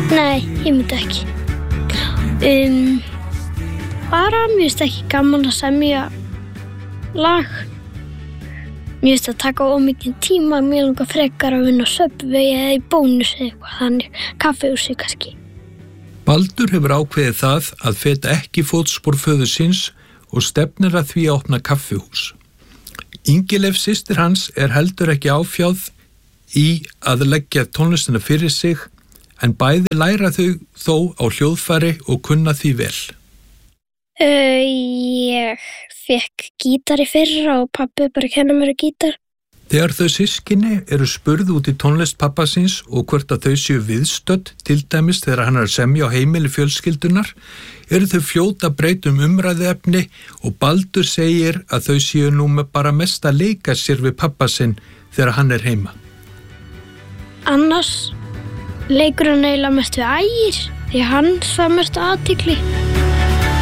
Nei, ég myndi ekki. Bara mér finnst ekki gaman að semja lag. Mér finnst að taka of mikinn tíma, mér langar frekar að vinna á Subway eða í Bónus eða eitthvað þannig, kaffihúsi kannski. Baldur hefur ákveðið það að feta ekki fótspor föður síns og stefnir að því að opna kaffihús. Ingileif systir hans heldur ekki áfjáð í að leggja tónlistina fyrir sig, en bæði læra þau þó á hljóðfæri og kunna því vel. Ég fékk gítar í fyrra og pabbi bara kenna mér gítar. Þegar þau systkini eru spurð út í tónlist pappa síns og hvort að þau séu viðstödd, til dæmis þegar hann að semja á heimili fjölskyldunar, eru þau fljóta breyta umræðuefni og Baldur segir að þau séu nú bara mest að leika sér við pappa sinn þegar hann er heima. Annars leikur hann eiginlega mest við Ægir, því hann fær mest athygli.